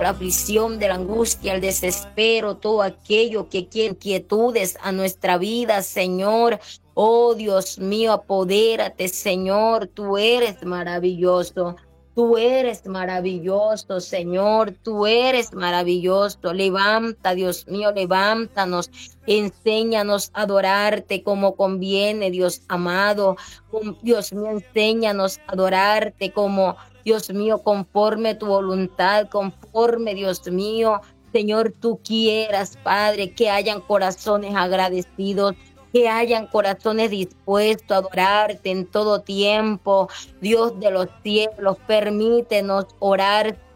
la aflicción, de la angustia, el desespero, todo aquello que quiere inquietudes a nuestra vida, Señor. Oh Dios mío, apodérate, Señor, tú eres maravilloso. Tú eres maravilloso, Señor, tú eres maravilloso. Levanta, Dios mío, levántanos, enséñanos a adorarte como conviene, Dios amado. Dios mío, enséñanos a adorarte como, Dios mío, conforme tu voluntad, conforme, Dios mío, Señor, tú quieras, Padre, que hayan corazones agradecidos, que hayan corazones dispuestos a adorarte en todo tiempo. Dios de los cielos, permítenos orar